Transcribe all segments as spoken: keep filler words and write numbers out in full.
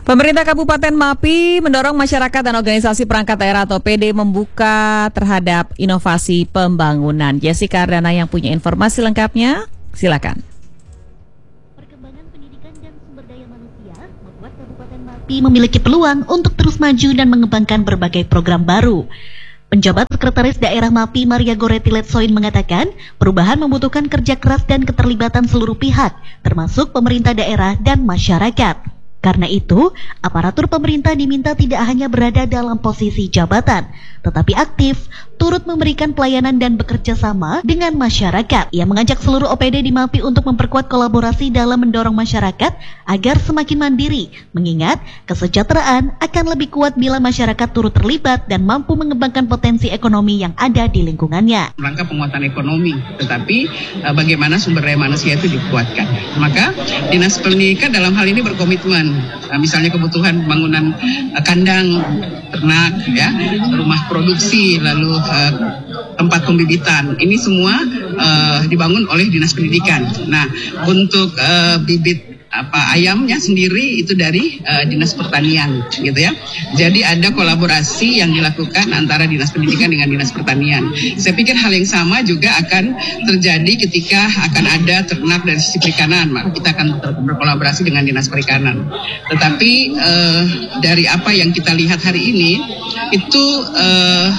Pemerintah Kabupaten Mapi mendorong masyarakat dan organisasi perangkat daerah atau P D membuka terhadap inovasi pembangunan. Jessica Ardana yang punya informasi lengkapnya, silakan. Perkembangan pendidikan dan sumber daya manusia membuat Kabupaten Mapi memiliki peluang untuk terus maju dan mengembangkan berbagai program baru. Penjabat Sekretaris Daerah Mapi Maria Goretti Letsoin mengatakan, perubahan membutuhkan kerja keras dan keterlibatan seluruh pihak, termasuk pemerintah daerah dan masyarakat. Karena itu, aparatur pemerintah diminta tidak hanya berada dalam posisi jabatan, tetapi aktif, turut memberikan pelayanan dan bekerja sama dengan masyarakat. Ia mengajak seluruh O P D di Mapi untuk memperkuat kolaborasi dalam mendorong masyarakat agar semakin mandiri, mengingat kesejahteraan akan lebih kuat bila masyarakat turut terlibat dan mampu mengembangkan potensi ekonomi yang ada di lingkungannya. Rangka penguatan ekonomi, tetapi uh, bagaimana sumber daya manusia itu dikuatkan. Maka Dinas Pendidikan dalam hal ini berkomitmen. Nah, misalnya kebutuhan pembangunan uh, kandang ternak, ya, rumah produksi, lalu uh, tempat pembibitan. Ini semua uh, dibangun oleh Dinas Pendidikan. Nah, untuk uh, bibit apa ayamnya sendiri itu dari uh, Dinas Pertanian, gitu ya. Jadi ada kolaborasi yang dilakukan antara Dinas Pendidikan dengan Dinas Pertanian. Saya pikir hal yang sama juga akan terjadi ketika akan ada ternak dari sisi perikanan, maka kita akan berkolaborasi dengan Dinas Perikanan. Tetapi uh, dari apa yang kita lihat hari ini itu uh,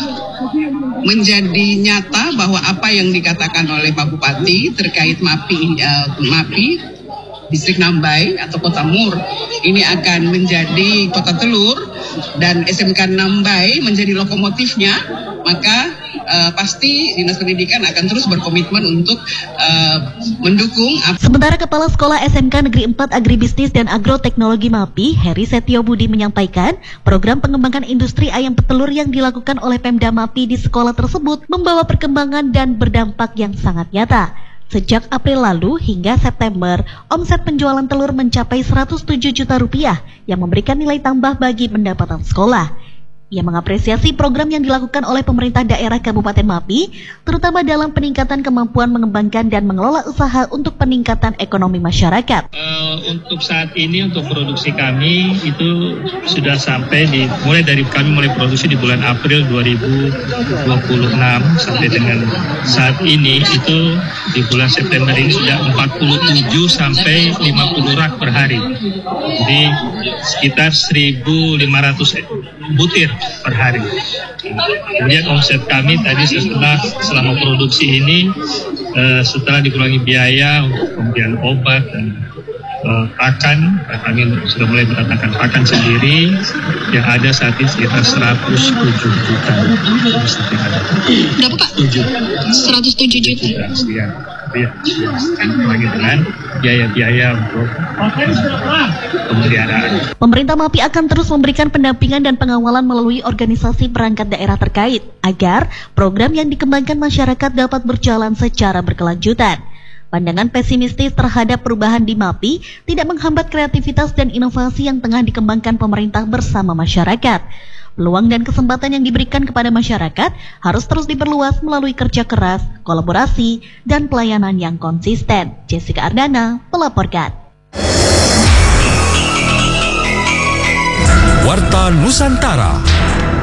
menjadi nyata bahwa apa yang dikatakan oleh Pak Bupati terkait Mapi, uh, Mapi Distrik Nambai atau Kota Mur ini akan menjadi kota telur dan S M K Nambai menjadi lokomotifnya, maka uh, pasti Dinas Pendidikan akan terus berkomitmen untuk uh, mendukung. Sementara Kepala Sekolah S M K Negeri empat Agribisnis dan Agroteknologi Mapi, Heri Setio Budi menyampaikan, program pengembangan industri ayam petelur yang dilakukan oleh Pemda Mapi di sekolah tersebut membawa perkembangan dan berdampak yang sangat nyata. Sejak April lalu hingga September, omset penjualan telur mencapai seratus tujuh juta rupiah yang memberikan nilai tambah bagi pendapatan sekolah. Ia mengapresiasi program yang dilakukan oleh pemerintah daerah Kabupaten Mapi, terutama dalam peningkatan kemampuan mengembangkan dan mengelola usaha untuk peningkatan ekonomi masyarakat. Uh, untuk saat ini, untuk produksi kami itu sudah sampai di, mulai dari kami mulai produksi di bulan April dua ribu dua puluh enam sampai dengan saat ini itu di bulan September ini sudah empat puluh tujuh sampai lima puluh rak per hari. Jadi sekitar seribu lima ratus butir per hari. Kemudian omset kami tadi setelah selama produksi ini uh, setelah dikurangi biaya untuk pembelian obat dan uh, pakan, kami sudah mulai mendatangkan pakan sendiri yang ada saat ini sekitar seratus tujuh juta. Berapa Pak? tujuh. seratus tujuh juta. Ya, ya, ya. Lagi dengan biaya-biaya untuk pemeliharaan. Pemerintah Mapi akan terus memberikan pendampingan dan pengawalan melalui organisasi perangkat daerah terkait agar program yang dikembangkan masyarakat dapat berjalan secara berkelanjutan. Pandangan pesimistis terhadap perubahan di Mapi tidak menghambat kreativitas dan inovasi yang tengah dikembangkan pemerintah bersama masyarakat. Peluang dan kesempatan yang diberikan kepada masyarakat harus terus diperluas melalui kerja keras, kolaborasi, dan pelayanan yang konsisten. Jessica Ardana melaporkan. Warta Nusantara.